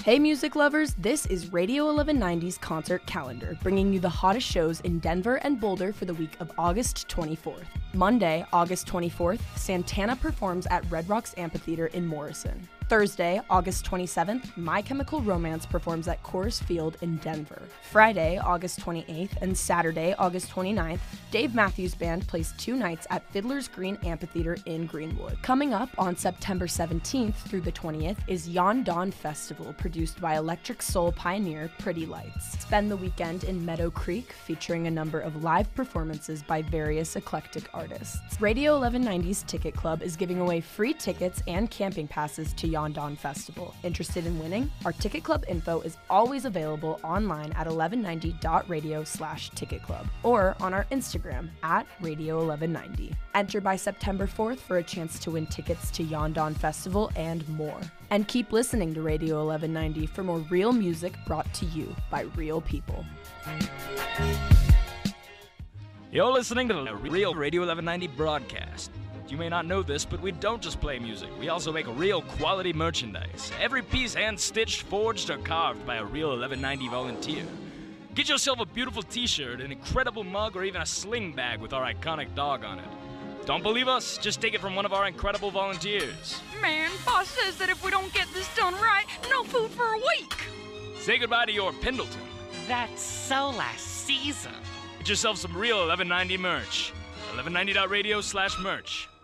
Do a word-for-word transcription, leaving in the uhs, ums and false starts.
Hey music lovers, this is Radio eleven ninety's concert calendar, bringing you the hottest shows in Denver and Boulder for the week of August twenty-fourth. Monday, August twenty-fourth, Santana performs at Red Rocks Amphitheater in Morrison. Thursday, August twenty-seventh, My Chemical Romance performs at Coors Field in Denver. Friday, August twenty-eighth, and Saturday, August twenty-ninth, Dave Matthews Band plays two nights at Fiddler's Green Amphitheater in Greenwood. Coming up on September seventeenth through the twentieth is Yon Dawn Festival, produced by electric soul pioneer Pretty Lights. Spend the weekend in Meadow Creek, featuring a number of live performances by various eclectic artists. Radio eleven ninety's Ticket Club is giving away free tickets and camping passes to Yon Dawn Festival. Interested in winning? Our Ticket Club info is always available online at eleven ninety dot radio slash ticket club or on our Instagram at radio eleven ninety. Enter by September fourth for a chance to win tickets to Yon Dawn Festival and more. And keep listening to Radio eleven ninety for more real music brought to you by real people. You're listening to the real Radio eleven ninety broadcast. You may not know this, but we don't just play music. We also make real quality merchandise. Every piece hand-stitched, forged, or carved by a real eleven ninety volunteer. Get yourself a beautiful t-shirt, an incredible mug, or even a sling bag with our iconic dog on it. Don't believe us? Just take it from one of our incredible volunteers. Man, boss says that if we don't get this done right, no food for a week. Say goodbye to your Pendleton. That's so last season. Get yourself some real eleven ninety merch. eleven ninety dot radio slash merch.